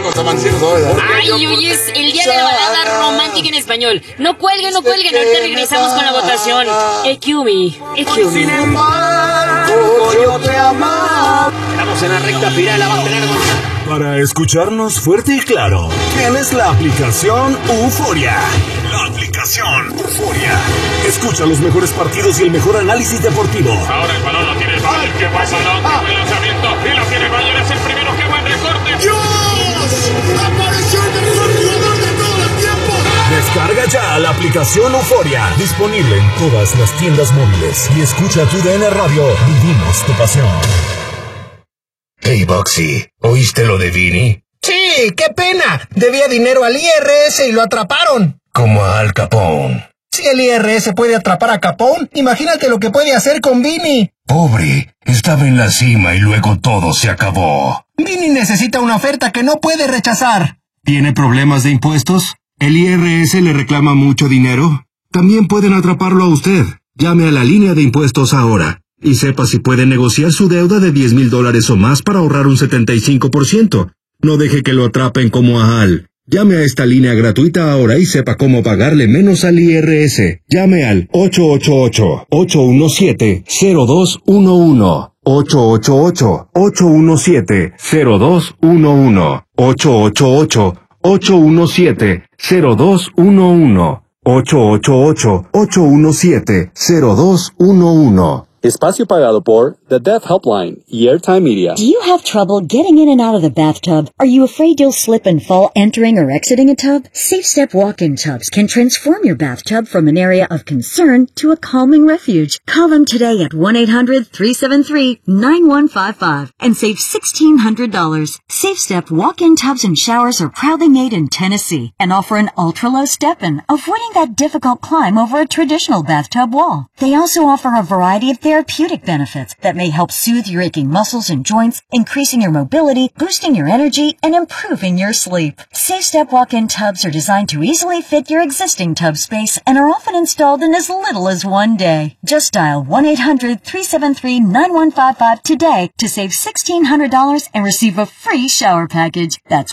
estamos amanecidos hoy. Ay, hoy es el día de la balada romántica en español. No cuelguen, ahorita regresamos con la votación. Sin embargo, yo te amaba. Estamos en la recta final, la va a tener Para escucharnos fuerte y claro, tienes la aplicación Euforia. La aplicación Euforia. Escucha los mejores partidos y el mejor análisis deportivo. Ahora el balón lo tiene el Bayern. ¿Qué pasa? No, el lanzamiento. Y lo tiene el Bayern. Es el primero que va en recorte. ¡Dios! ¡Apareció el mejor jugador de todos los tiempos! Descarga ya la aplicación Euforia. Disponible en todas las tiendas móviles. Y escucha tu DN Radio. Vivimos tu pasión. Hey, Boxy, ¿oíste lo de Vini? Sí, qué pena. Debía dinero al IRS y lo atraparon. Como a Al Capone. Si el IRS puede atrapar a Capone, imagínate lo que puede hacer con Vini. Pobre, estaba en la cima y luego todo se acabó. Vini necesita una oferta que no puede rechazar. ¿Tiene problemas de impuestos? ¿El IRS le reclama mucho dinero? También pueden atraparlo a usted. Llame a la línea de impuestos ahora. Y sepa si puede negociar su deuda de $10,000 o más para ahorrar un 75%. No deje que lo atrapen como a Al. Llame a esta línea gratuita ahora y sepa cómo pagarle menos al IRS. Llame al 888-817-0211. 888-817-0211. 888-817-0211. 888-817-0211. Espacio pagado por The Deaf Helpline y Airtime Media. Do you have trouble getting in and out of the bathtub? Are you afraid you'll slip and fall entering or exiting a tub? Safe Step walk-in tubs can transform your bathtub from an area of concern to a calming refuge. Call them today at 1-800-373-9155 and save $1,600. Safe Step walk-in tubs and showers are proudly made in Tennessee and offer an ultra-low step-in, avoiding that difficult climb over a traditional bathtub wall. They also offer a variety of therapeutic benefits that may help soothe your aching muscles and joints, increasing your mobility, boosting your energy, and improving your sleep. Safe Step walk-in tubs are designed to easily fit your existing tub space and are often installed in as little as one day. Just dial 1-800-373-9155 today to save $1,600 and receive a free shower package. That's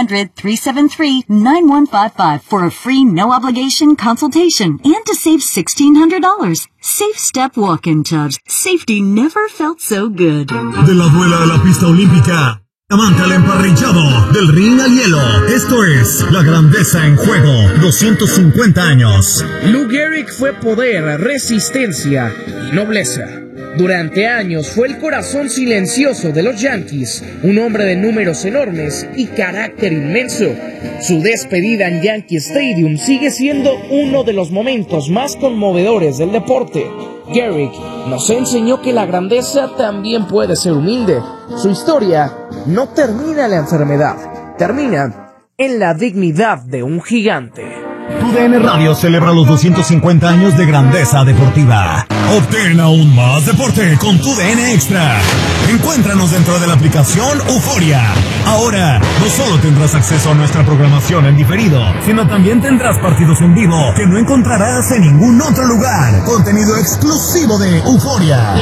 1-800-373-9155 for a free no-obligation consultation and to save $1,600. Safe Step walk-in tubs. Safety never felt so good. De la duela a la pista olímpica, amante al emparrillado, del ring al hielo. Esto es la grandeza en juego. 250 años. Lou Gehrig fue poder, resistencia y nobleza. Durante años fue el corazón silencioso de los Yankees, un hombre de números enormes y carácter inmenso. Su despedida en Yankee Stadium sigue siendo uno de los momentos más conmovedores del deporte. Gehrig nos enseñó que la grandeza también puede ser humilde. Su historia no termina en la enfermedad, termina en la dignidad de un gigante. TUDN Radio celebra los 250 años de grandeza deportiva. Obtén aún más deporte con TUDN Extra. Encuéntranos dentro de la aplicación Euforia. Ahora, no solo tendrás acceso a nuestra programación en diferido, sino también tendrás partidos en vivo que no encontrarás en ningún otro lugar. Contenido exclusivo de Euforia.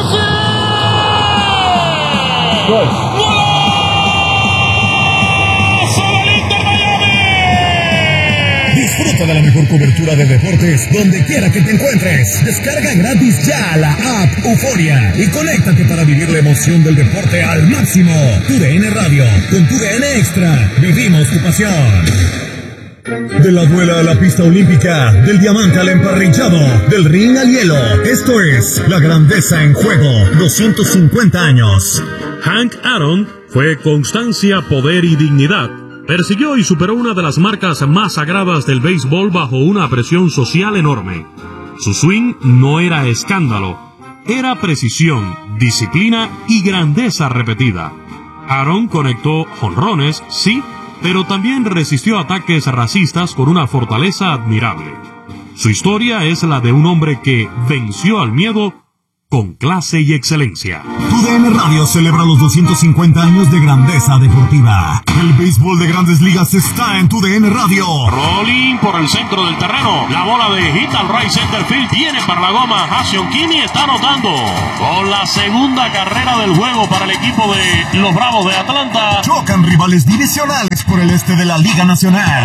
Disfruta de la mejor cobertura de deportes donde quiera que te encuentres. Descarga gratis ya la app Euforia y conéctate para vivir la emoción del deporte al máximo. TUDN Radio, con TUDN Extra, vivimos tu pasión. De la duela a la pista olímpica, del diamante al emparrillado, del ring al hielo. Esto es la grandeza en juego. 250 años. Hank Aaron fue constancia, poder y dignidad. Persiguió y superó una de las marcas más sagradas del béisbol bajo una presión social enorme. Su swing no era escándalo, era precisión, disciplina y grandeza repetida. Aaron conectó jonrones, sí, pero también resistió ataques racistas con una fortaleza admirable. Su historia es la de un hombre que venció al miedo con clase y excelencia. TUDN Radio celebra los 250 años de grandeza deportiva. El béisbol de Grandes Ligas está en TUDN Radio. Rolling por el centro del terreno. La bola de hit al right center field viene para la goma. Hassion Kinney está anotando con la segunda carrera del juego para el equipo de los Bravos de Atlanta. Chocan rivales divisionales por el este de la Liga Nacional.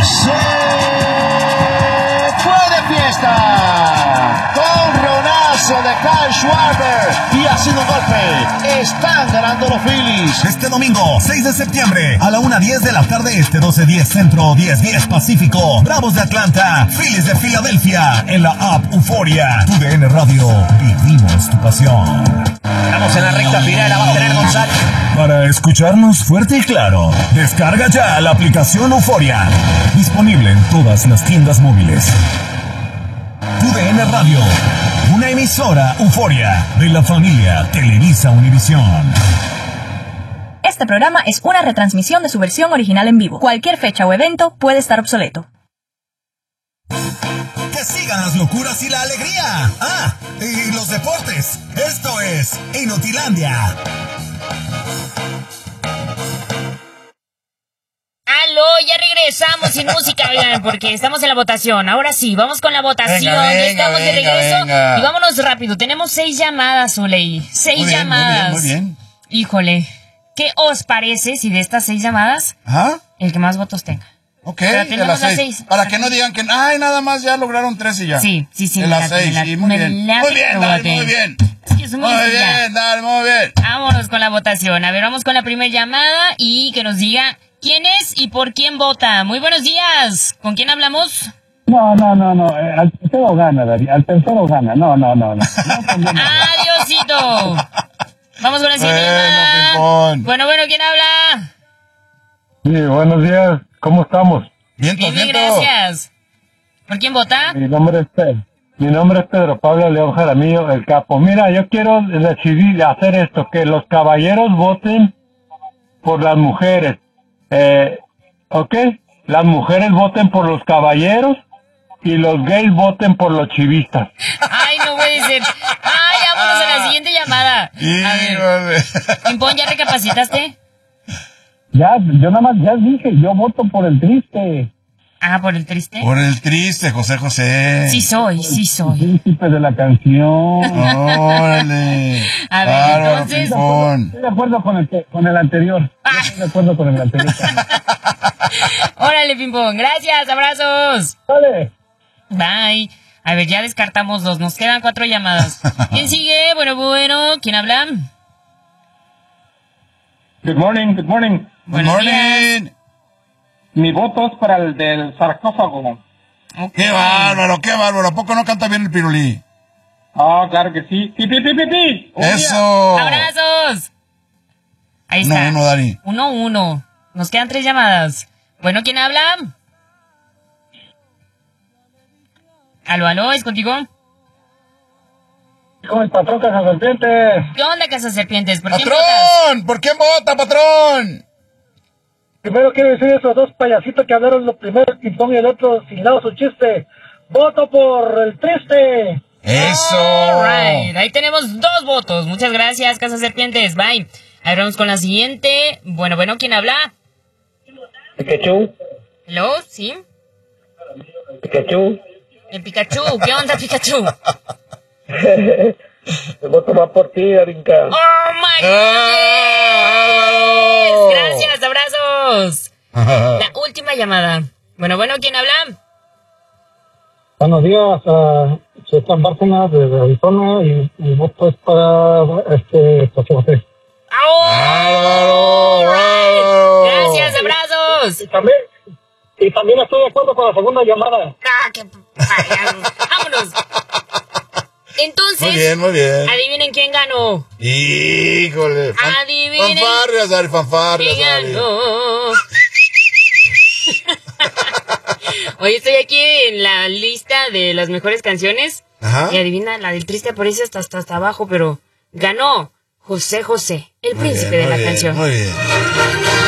¡Fue de fiesta! Con ronazo de Kyle Schwarber y ha sido un golpe. Están ganando los Phillies. Este domingo, 6 de septiembre, a la 1:10 de la tarde este, 12:10 centro, 10:10 pacífico. Bravos de Atlanta, Phillies de Filadelfia, en la app Euforia. Tu DN Radio, vivimos tu pasión. Estamos en la recta final, la va a tener González. Para escucharnos fuerte y claro, descarga ya la aplicación Euforia. Disponible en todas las tiendas móviles. Tu DN Radio, una emisora Euforia de la familia Televisa Univisión. Este programa es una retransmisión de su versión original en vivo. Cualquier fecha o evento puede estar obsoleto. Que sigan las locuras y la alegría. Y los deportes. Esto es Inutilandia. Aló, ya regresamos sin música, oigan, porque estamos en la votación. Ahora sí, vamos con la votación. Venga, Ya estamos de regreso. venga. Y vámonos rápido. Tenemos 6 llamadas, Uley. 6 Muy bien, llamadas. muy bien. Híjole, ¿qué os parece si de estas 6 llamadas, el que más votos tenga? Ok, Pero de tenemos las las 6. 6. Para que no digan que, nada más ya lograron 3 y ya. Sí. De las 6, sí, muy bien. Muy bien, Dale, muy bien. Muy bien, Dale, muy bien. Vámonos con la votación. A ver, vamos con la primera llamada y que nos diga quién es y por quién vota. Muy buenos días. ¿Con quién hablamos? No. Al tercero gana, Dari. Al tercero gana. No. Adiósito. Vamos con la siguiente llamada. Bueno, ¿quién habla? Sí, buenos días. ¿Cómo estamos? Bien, gracias. ¿Por quién vota? Mi nombre es Pedro Pablo León Jaramillo, el capo. Mira, yo quiero decidir hacer esto, que los caballeros voten por las mujeres. ¿Ok? Las mujeres voten por los caballeros y los gays voten por los chivistas. Ay, no puede ser. Ay, vámonos a la siguiente llamada. A ver. Pimpón, ¿ya recapacitaste? Ya, yo nada más, ya dije, yo voto por el triste. ¿Por el triste? Por el triste, José. Sí soy. Príncipe de la canción. Órale. A ver, entonces... Estoy de acuerdo con el anterior. Estoy de acuerdo con el anterior. Órale, Pimpón. Gracias, abrazos. Vale. Bye. A ver, ya descartamos 2. Nos quedan 4 llamadas. ¿Quién sigue? Bueno. ¿Quién habla? Good morning. Buenos días. Mi voto es para el del sarcófago. Qué bárbaro. ¿A poco no canta bien el pirulí? Claro que sí. ¡Pi! ¡Eso! ¡Abrazos! Ahí está. 1-1, Dani. 1-1. Nos quedan 3 llamadas. Bueno, ¿quién habla? Aló, ¿es contigo? Con el patrón Cazaserpientes. ¿Qué onda, Cazaserpientes? ¿Por quién ¡Patrón! ¿Por quién vota, patrón? Primero quiero decir esos 2 payasitos que hablaron, lo primero el Pimpón y el otro sin lado su chiste. Voto por el triste. ¡Eso! Alright, ahí tenemos 2 votos. Muchas gracias, Cazaserpientes. Bye. Ahí vamos con la siguiente. Bueno, ¿quién habla? Pikachu. ¿Hello? ¿Sí? Pikachu. El Pikachu. ¿Qué onda, Pikachu? El voto va por ti, Arinka. ¡Oh, my God! Gracias, abrazos. La última llamada. Bueno, ¿quién habla? Buenos días, soy Juan Bárcenas de Arizona y mi voto es para José. ¡Oh! Right. Gracias, abrazos. Y también estoy de acuerdo con la segunda llamada. ¡Qué payaso! ¡Vámonos! Entonces, Muy bien. adivinen quién ganó. Híjole. Adivinen. Fanfarrias, ¿Quién ganó? Hoy estoy aquí en la lista de las mejores canciones. Ajá. Y adivina, la del triste aparece hasta abajo, pero ganó José, el príncipe de la canción. Muy bien.